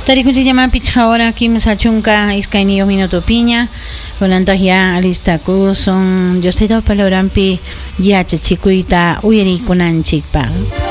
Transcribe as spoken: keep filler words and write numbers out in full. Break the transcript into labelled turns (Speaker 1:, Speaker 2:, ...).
Speaker 1: Tarikunchik llamapi ahora kimsa chunka iskayniyuq minuto piña kunantaj ya alistakusun Diosito palabrampi yachachikuyta uyarikunanchikpaq.